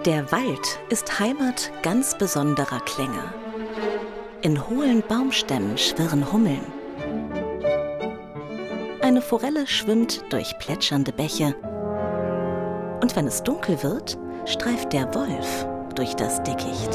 Der Wald ist Heimat ganz besonderer Klänge. In hohlen Baumstämmen schwirren Hummeln. Eine Forelle schwimmt durch plätschernde Bäche. Und wenn es dunkel wird, streift der Wolf durch das Dickicht.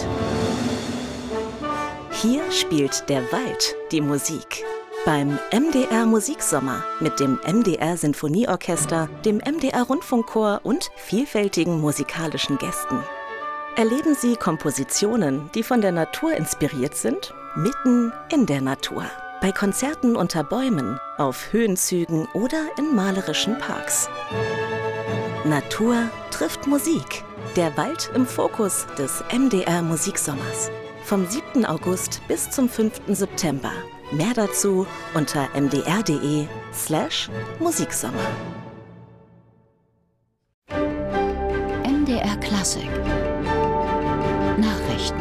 Hier spielt der Wald die Musik. Beim MDR Musiksommer mit dem MDR Sinfonieorchester, dem MDR Rundfunkchor und vielfältigen musikalischen Gästen. Erleben Sie Kompositionen, die von der Natur inspiriert sind, mitten in der Natur. Bei Konzerten unter Bäumen, auf Höhenzügen oder in malerischen Parks. Natur trifft Musik. Der Wald im Fokus des MDR Musiksommers. Vom 7. August bis zum 5. September. Mehr dazu unter mdr.de/Musiksommer. MDR Klassik Nachrichten.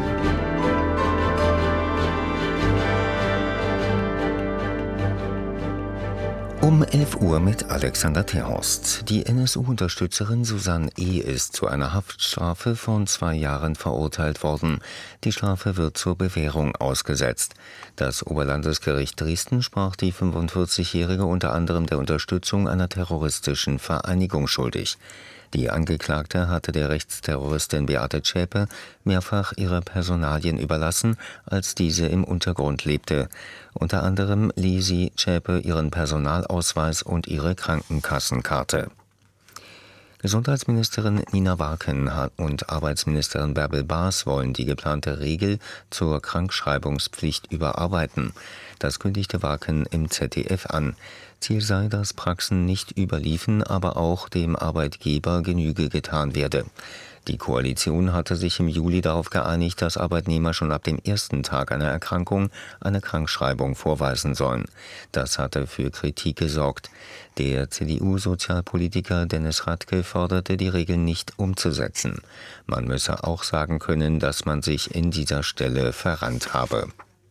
Um 11 Uhr mit Alexander Terhorst. Die NSU-Unterstützerin Susanne E. ist zu einer Haftstrafe von 2 Jahren verurteilt worden. Die Strafe wird zur Bewährung ausgesetzt. Das Oberlandesgericht Dresden sprach die 45-Jährige unter anderem der Unterstützung einer terroristischen Vereinigung schuldig. Die Angeklagte hatte der Rechtsterroristin Beate Zschäpe mehrfach ihre Personalien überlassen, als diese im Untergrund lebte. Unter anderem lieh sie Zschäpe ihren Personalausweis und ihre Krankenkassenkarte. Gesundheitsministerin Nina Warken und Arbeitsministerin Bärbel Baas wollen die geplante Regel zur Krankschreibungspflicht überarbeiten. Das kündigte Warken im ZDF an. Ziel sei, dass Praxen nicht überliefen, aber auch dem Arbeitgeber Genüge getan werde. Die Koalition hatte sich im Juli darauf geeinigt, dass Arbeitnehmer schon ab dem ersten Tag einer Erkrankung eine Krankschreibung vorweisen sollen. Das hatte für Kritik gesorgt. Der CDU-Sozialpolitiker Dennis Radke forderte, die Regeln nicht umzusetzen. Man müsse auch sagen können, dass man sich in dieser Stelle verrannt habe.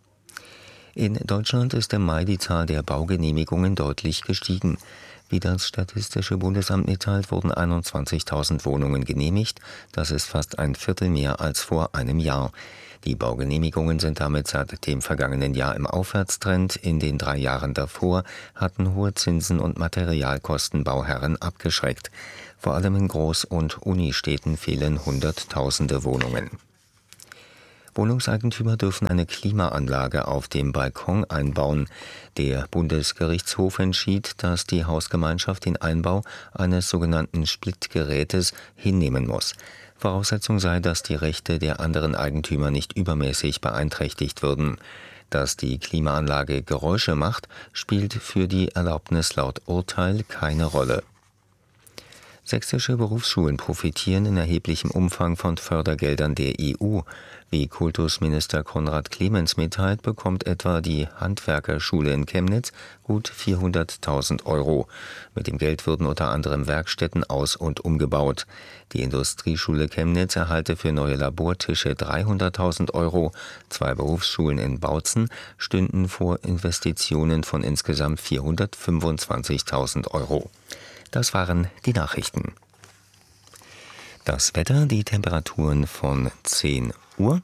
In Deutschland ist im Mai die Zahl der Baugenehmigungen deutlich gestiegen. Wie das Statistische Bundesamt mitteilt, wurden 21.000 Wohnungen genehmigt. Das ist fast ein Viertel mehr als vor einem Jahr. Die Baugenehmigungen sind damit seit dem vergangenen Jahr im Aufwärtstrend. In den 3 Jahren davor hatten hohe Zinsen und Materialkosten Bauherren abgeschreckt. Vor allem in Groß- und Unistädten fehlen Hunderttausende Wohnungen. Wohnungseigentümer dürfen eine Klimaanlage auf dem Balkon einbauen. Der Bundesgerichtshof entschied, dass die Hausgemeinschaft den Einbau eines sogenannten Splitgerätes hinnehmen muss. Voraussetzung sei, dass die Rechte der anderen Eigentümer nicht übermäßig beeinträchtigt würden. Dass die Klimaanlage Geräusche macht, spielt für die Erlaubnis laut Urteil keine Rolle. Sächsische Berufsschulen profitieren in erheblichem Umfang von Fördergeldern der EU. Wie Kultusminister Konrad Clemens mitteilt, bekommt etwa die Handwerkerschule in Chemnitz gut 400.000 €. Mit dem Geld würden unter anderem Werkstätten aus- und umgebaut. Die Industrieschule Chemnitz erhalte für neue Labortische 300.000 €. 2 Berufsschulen in Bautzen stünden vor Investitionen von insgesamt 425.000 €. Das waren die Nachrichten. Das Wetter, die Temperaturen von 10 Uhr.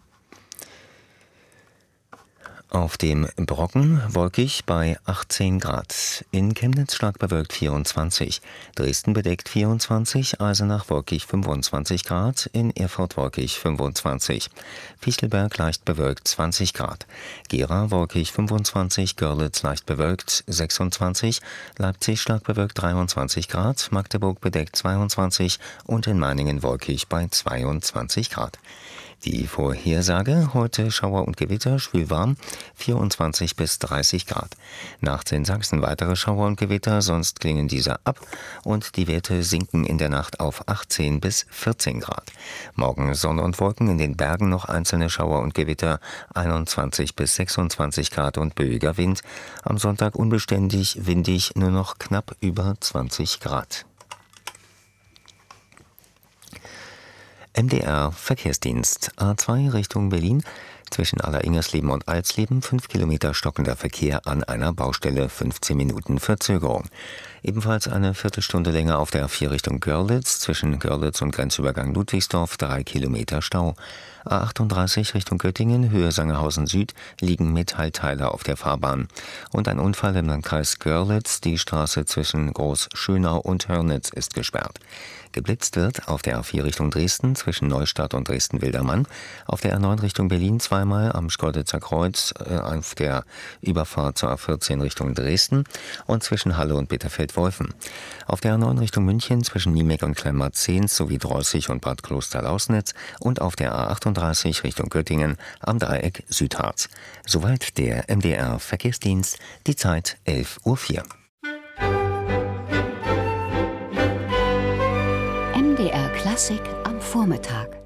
Auf dem Brocken wolkig bei 18 Grad. In Chemnitz stark bewölkt 24. Dresden bedeckt 24. Eisenach wolkig 25 Grad. In Erfurt wolkig 25. Fichtelberg leicht bewölkt 20 Grad. Gera wolkig 25. Görlitz leicht bewölkt 26. Leipzig stark bewölkt 23 Grad. Magdeburg bedeckt 22. Und in Meiningen wolkig bei 22 Grad. Die Vorhersage: heute Schauer und Gewitter, schwül warm, 24 bis 30 Grad. Nachts in Sachsen weitere Schauer und Gewitter, sonst klingen diese ab und die Werte sinken in der Nacht auf 18 bis 14 Grad. Morgen Sonne und Wolken, in den Bergen noch einzelne Schauer und Gewitter, 21 bis 26 Grad und böiger Wind. Am Sonntag unbeständig, windig, nur noch knapp über 20 Grad. MDR Verkehrsdienst. A2 Richtung Berlin. Zwischen Alleringерsleben und Alsleben 5 Kilometer stockender Verkehr an einer Baustelle, 15 Minuten Verzögerung. Ebenfalls eine Viertelstunde länger auf der A4 Richtung Görlitz, zwischen Görlitz und Grenzübergang Ludwigsdorf 3 Kilometer Stau. A38 Richtung Göttingen, Höhe Sangerhausen Süd, liegen Metallteile auf der Fahrbahn. Und ein Unfall im Landkreis Görlitz, die Straße zwischen Groß-Schönau und Hörnitz ist gesperrt. Geblitzt wird auf der A4 Richtung Dresden zwischen Neustadt und Dresden-Wildermann, auf der A9 Richtung Berlin zweimal am Schkeuditzer Kreuz, auf der Überfahrt zur A14 Richtung Dresden und zwischen Halle und Bitterfeld-Wolfen. Auf der A9 Richtung München zwischen Niemek und Kleinmarzens sowie Dreußig und Bad Kloster-Lausnitz und auf der A38 Richtung Göttingen am Dreieck Südharz. Soweit der MDR Verkehrsdienst, die Zeit 11:04 Uhr. MDR Klassik am Vormittag.